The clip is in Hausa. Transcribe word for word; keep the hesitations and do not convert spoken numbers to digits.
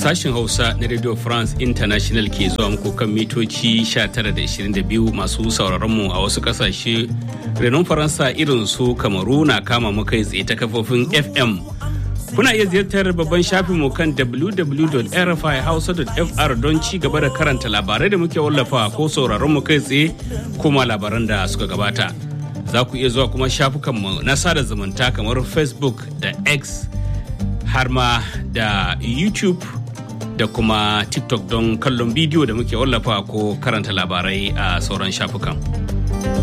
Sashen Hausa na Radio France International ke zuwa muku kan mitoci sha tara da ishirin da biyu masu sauraronmu a wasu kasashe. Renon Faransa irin su Kamaru na kama mu kai tsaye ta kafofin F M. Kuna iya ziyartar babban shafinmu kan w w w dot r f i hausa dot f r don ci gaba da karanta labarai da muke wallafa ko sauraronmu kai tsaye kuma labaran da suka gabata. Za ku iya zuwa kuma shafukanmu na sada zumunta kamar Facebook da X har ma da YouTube da kuma TikTok don kallon bidiyo da muke wallafa ko karanta labarai a sauran shafukan.